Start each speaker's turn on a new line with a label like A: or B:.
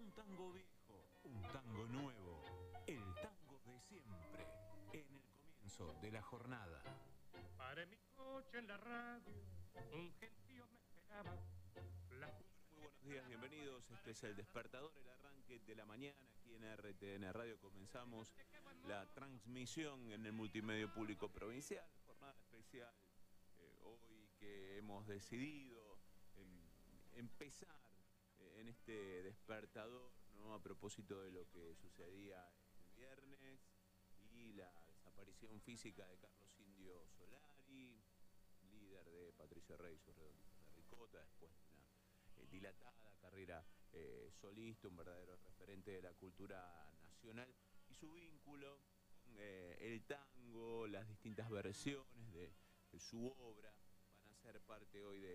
A: Un tango viejo, un tango nuevo, el tango de siempre, en el comienzo de la jornada.
B: Paré mi coche en la radio, un gentío me esperaba.
A: Muy buenos días, bienvenidos. Este es El Despertador, el arranque de la mañana. Aquí en RTN Radio comenzamos la transmisión en el multimedio público provincial. Jornada especial hoy que hemos decidido empezar en este despertador, ¿no? A propósito de lo que sucedía el viernes y la desaparición física de Carlos Indio Solari, líder de Patricio Rey, sus redonditos de ricota, después de una dilatada carrera solista, un verdadero referente de la cultura nacional, y su vínculo con el tango, las distintas versiones de su obra, van a ser parte hoy de